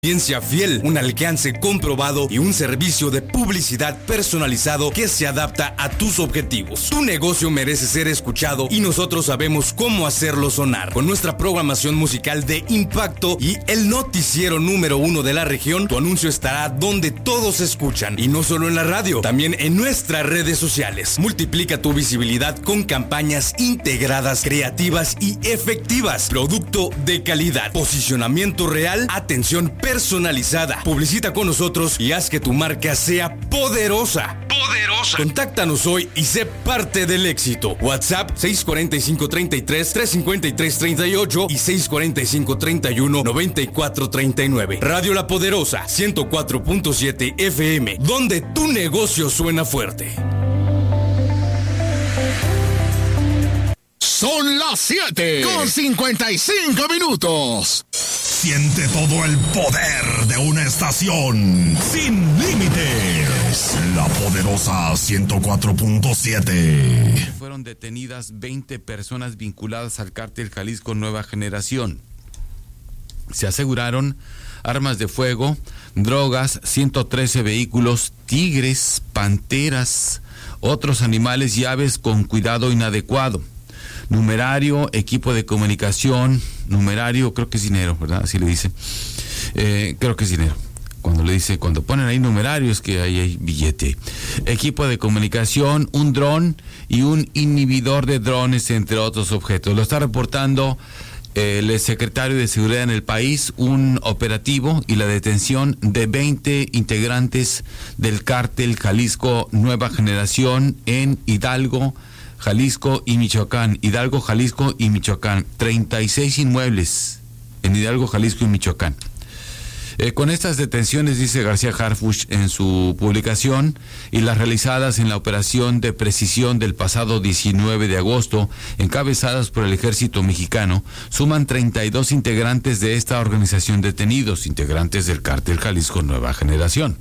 Audiencia fiel, un alcance comprobado y un servicio de publicidad personalizado que se adapta a tus objetivos. Tu negocio merece ser escuchado y nosotros sabemos cómo hacerlo sonar. Con nuestra programación musical de impacto y el noticiero número 1 de la región, tu anuncio estará donde todos escuchan, y no solo en la radio, también en nuestras redes sociales. Multiplica tu visibilidad con campañas integradas, creativas y efectivas. Producto de calidad, posicionamiento real, atención personalizada. Publicita con nosotros y haz que tu marca sea poderosa. Contáctanos hoy y sé parte del éxito. WhatsApp 645-33-353-38 y 645-31-9439. Radio La Poderosa 104.7 FM, donde tu negocio suena fuerte. Son las 7:55. Siente todo el poder de una estación sin límites. La Poderosa 104.7. Fueron detenidas 20 personas vinculadas al cártel Jalisco Nueva Generación. Se aseguraron armas de fuego, drogas, 113 vehículos, tigres, panteras, otros animales y aves con cuidado inadecuado. Numerario, equipo de comunicación, numerario, creo que es dinero, ¿verdad? Así le dice. Creo que es dinero. Cuando ponen ahí numerario es que ahí hay billete. Equipo de comunicación, un dron y un inhibidor de drones, entre otros objetos. Lo está reportando el secretario de Seguridad en el país, un operativo y la detención de 20 integrantes del cártel Jalisco Nueva Generación en Hidalgo, Jalisco y Michoacán. 36 inmuebles en Hidalgo, Jalisco y Michoacán. Con estas detenciones, dice García Harfuch en su publicación, y las realizadas en la operación de precisión del pasado 19 de agosto, encabezadas por el Ejército Mexicano, suman 32 integrantes de esta organización detenidos, integrantes del cártel Jalisco Nueva Generación.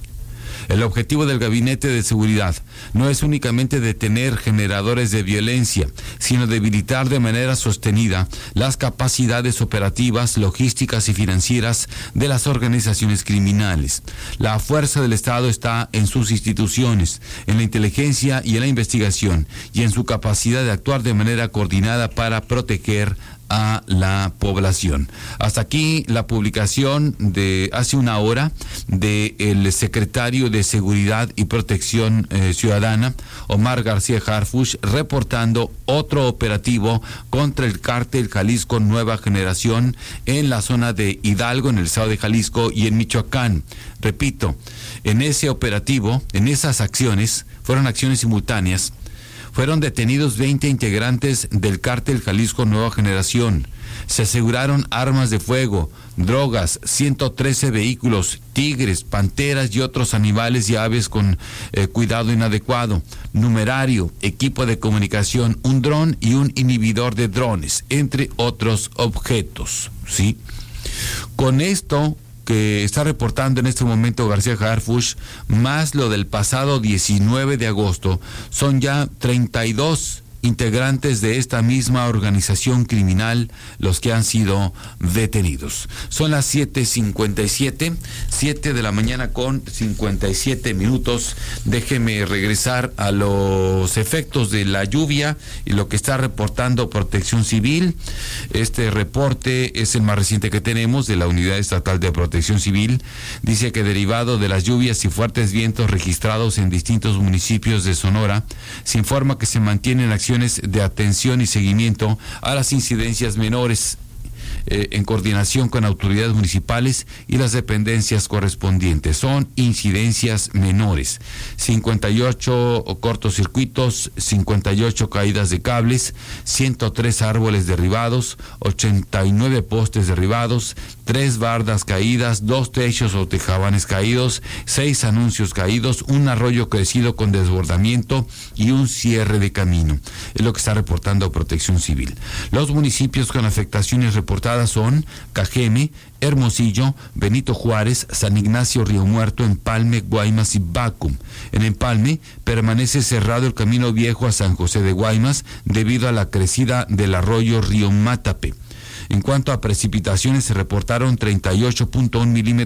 El objetivo del Gabinete de Seguridad no es únicamente detener generadores de violencia, sino debilitar de manera sostenida las capacidades operativas, logísticas y financieras de las organizaciones criminales. La fuerza del Estado está en sus instituciones, en la inteligencia y en la investigación, y en su capacidad de actuar de manera coordinada para proteger a la población. Hasta aquí la publicación de hace una hora del secretario de Seguridad y Protección Ciudadana, Omar García Harfuch, reportando otro operativo contra el cártel Jalisco Nueva Generación en la zona de Hidalgo, en el estado de Jalisco y en Michoacán. Repito, en ese operativo, en esas acciones, fueron acciones simultáneas. Fueron detenidos 20 integrantes del cártel Jalisco Nueva Generación. Se aseguraron armas de fuego, drogas, 113 vehículos, tigres, panteras y otros animales y aves con cuidado inadecuado. Numerario, equipo de comunicación, un dron y un inhibidor de drones, entre otros objetos. ¿Sí? Con esto que está reportando en este momento García Harfuch, más lo del pasado 19 de agosto, son ya 32 integrantes de esta misma organización criminal los que han sido detenidos. Son las 7:57, 7 de la mañana con 57 minutos. Déjeme regresar a los efectos de la lluvia y lo que está reportando Protección Civil. Este reporte es el más reciente que tenemos de la Unidad Estatal de Protección Civil. Dice que derivado de las lluvias y fuertes vientos registrados en distintos municipios de Sonora, se informa que se mantienen acciones de atención y seguimiento a las incidencias menores en coordinación con autoridades municipales y las dependencias correspondientes. Son incidencias menores: 58 cortocircuitos, 58 caídas de cables, 103 árboles derribados, 89 postes derribados, 3 bardas caídas, 2 techos o tejabanes caídos, 6 anuncios caídos, un arroyo crecido con desbordamiento y un cierre de camino. Es lo que está reportando Protección Civil. Los municipios con afectaciones reportadas son Cajeme, Hermosillo, Benito Juárez, San Ignacio, Río Muerto, Empalme, Guaymas y Bacum. En Empalme permanece cerrado el camino viejo a San José de Guaymas debido a la crecida del arroyo Río Mátape. En cuanto a precipitaciones, se reportaron 38.1 milímetros